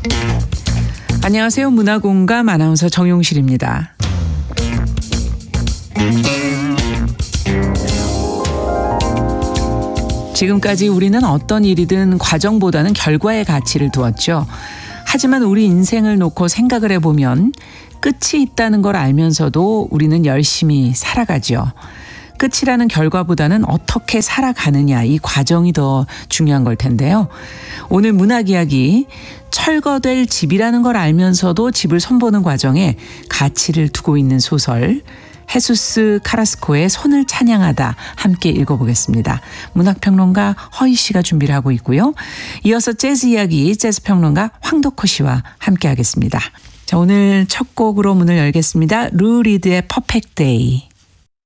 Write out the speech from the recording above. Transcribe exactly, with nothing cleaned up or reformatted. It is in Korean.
안녕하세요. 문화공감 아나운서 정용실입니다. 지금까지 우리는 어떤 일이든 과정보다는 결과에 가치를 두었죠. 하지만 우리 인생을 놓고 생각을 해보면 끝이 있다는 걸 알면서도 우리는 열심히 살아가죠. 끝이라는 결과보다는 어떻게 살아가느냐, 이 과정이 더 중요한 걸 텐데요. 오늘 문학 이야기, 철거될 집이라는 걸 알면서도 집을 손보는 과정에 가치를 두고 있는 소설, 헤수스 카라스코의 손을 찬양하다, 함께 읽어보겠습니다. 문학평론가 허희 씨가 준비를 하고 있고요. 이어서 재즈 이야기, 재즈평론가 황덕호 씨와 함께 하겠습니다. 자, 오늘 첫 곡으로 문을 열겠습니다. 루 리드의 퍼펙트 데이.